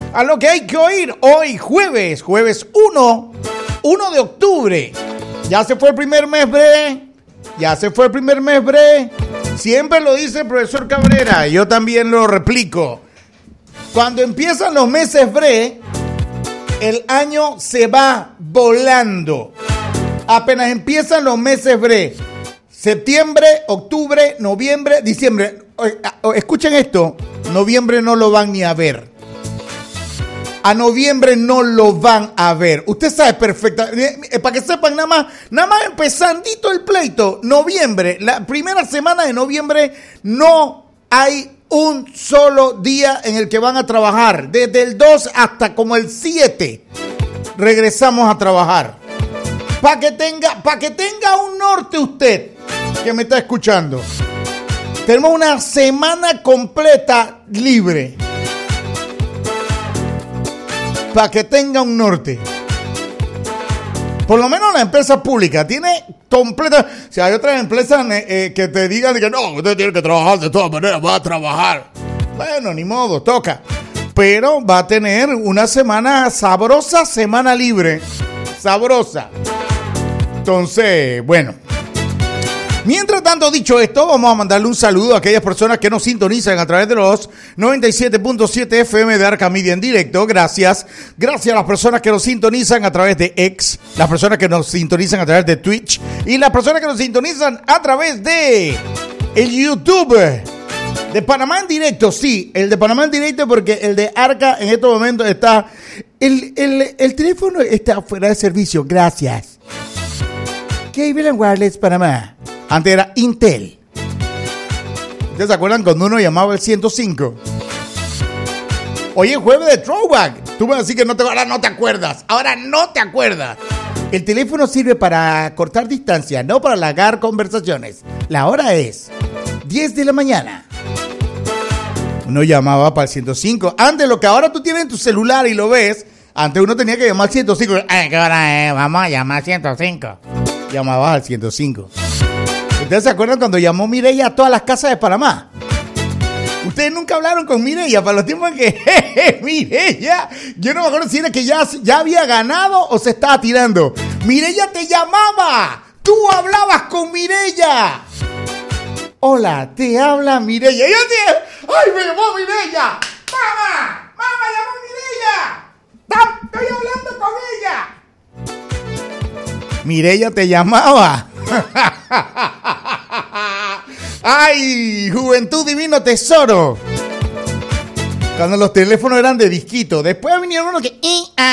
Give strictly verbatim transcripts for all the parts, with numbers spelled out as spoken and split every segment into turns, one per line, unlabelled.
a lo que hay que oír hoy jueves, jueves uno de octubre. Ya se fue el primer mes, bre. Ya se fue el primer mes, bre. Siempre lo dice el profesor Cabrera, yo también lo replico. Cuando empiezan los meses, bre, el año se va volando. Apenas empiezan los meses, bre. Septiembre, octubre, noviembre, diciembre. Escuchen esto, noviembre no lo van ni a ver. A noviembre no lo van a ver. Usted sabe perfectamente, para que sepan, nada más, nada más empezandito el pleito, noviembre, la primera semana de noviembre no hay un solo día en el que van a trabajar. Desde el dos hasta como el siete regresamos a trabajar. Para que tenga, para que tenga un norte usted que me está escuchando. Tenemos una semana completa libre. Para que tenga un norte. Por lo menos la empresa pública tiene completa. Si hay otras empresas eh, que te digan que no, usted tiene que trabajar de todas maneras, va a trabajar. Bueno, ni modo, toca. Pero va a tener una semana sabrosa, semana libre. Sabrosa. Entonces, bueno. Mientras tanto, dicho esto, vamos a mandarle un saludo a aquellas personas que nos sintonizan a través de los noventa y siete punto siete F M de Arca Media en directo. Gracias. Gracias a las personas que nos sintonizan a través de X, las personas que nos sintonizan a través de Twitch y las personas que nos sintonizan a través de el YouTube de Panamá en directo. Sí, el de Panamá en directo, porque el de Arca en estos momentos está... El, el, el teléfono está fuera de servicio. Gracias. Cable and Wireless Panamá. Antes era Intel. ¿Ustedes se acuerdan cuando uno llamaba el ciento cinco? Hoy es jueves de Throwback. Tú vas a decir que no te, ahora no te acuerdas. Ahora no te acuerdas. El teléfono sirve para cortar distancia, no para alargar conversaciones. La hora es diez de la mañana. Uno llamaba para el ciento cinco. Antes, lo que ahora tú tienes en tu celular y lo ves, antes uno tenía que llamar al ciento cinco. Ay, ¿qué hora es? Vamos a llamar al ciento cinco. Llamabas al ciento cinco. ¿Ustedes se acuerdan cuando llamó Mireya a todas las casas de Panamá? Ustedes nunca hablaron con Mireya para los tiempos en que jeje, Mireya, yo no me acuerdo si era que ya, ya había ganado o se estaba tirando. Mireya te llamaba, tú hablabas con Mireya. Hola, te habla Mireya. Yo te, ay, me llamó Mireya. Mamá, mamá, llamó Mireya. Estoy hablando con ella. Mireya te llamaba. ¡Ay! Juventud Divino Tesoro. Cuando los teléfonos eran de disquito. Después vinieron unos que...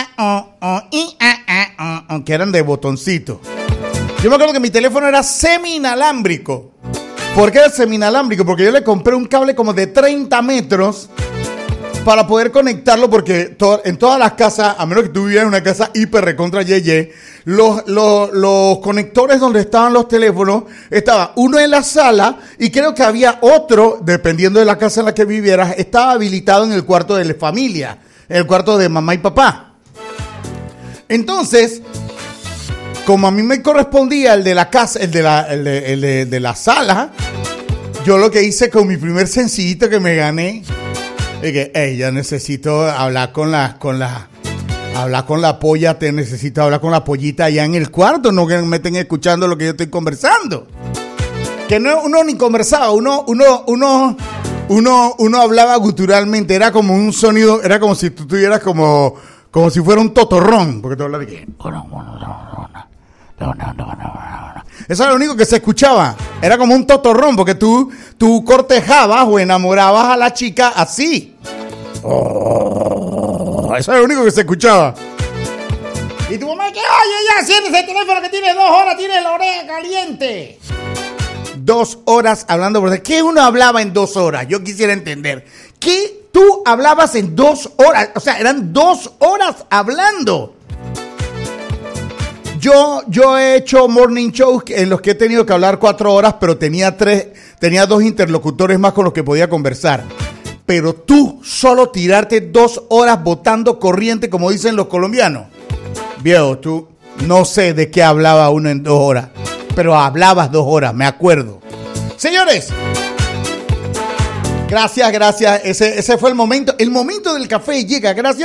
que eran de botoncito. Yo me acuerdo que mi teléfono era semi-inalámbrico. ¿Por qué era semi-inalámbrico? Porque yo le compré un cable como de treinta metros para poder conectarlo, porque to- en todas las casas, a menos que tú vivieras en una casa hiper recontra yeye, los, los, los conectores donde estaban los teléfonos, estaba uno en la sala y creo que había otro, dependiendo de la casa en la que vivieras, estaba habilitado en el cuarto de la familia, en el cuarto de mamá y papá. Entonces, como a mí me correspondía el de la casa, el de la, el de, el de, de la sala, yo lo que hice con mi primer sencillito que me gané, es que, hey, ya necesito hablar con la, con la, hablar con la polla, te necesito hablar con la pollita allá en el cuarto, no que me estén escuchando lo que yo estoy conversando. Que no, uno ni conversaba, uno, uno, uno, uno, uno hablaba guturalmente, era como un sonido, era como si tú tuvieras como, como si fuera un totorrón, porque tú hablas de que, eso era lo único que se escuchaba. Era como un totorrón, porque tú, tú cortejabas o enamorabas a la chica así. Oh, eso era lo único que se escuchaba. Y tu mamá que, oye, ya, sientes el teléfono que tiene dos horas, tiene la oreja caliente. Dos horas hablando. ¿De qué uno hablaba en dos horas? Yo quisiera entender. ¿Qué tú hablabas en dos horas? O sea, eran dos horas hablando. Yo, yo he hecho morning shows en los que he tenido que hablar cuatro horas, pero tenía tres, tenía dos interlocutores más con los que podía conversar. Pero tú solo tirarte dos horas botando corriente, como dicen los colombianos. Viejo, tú no sé de qué hablaba uno en dos horas, pero hablabas dos horas, me acuerdo. Señores, gracias, gracias. Ese, ese fue el momento. El momento del café llega gracias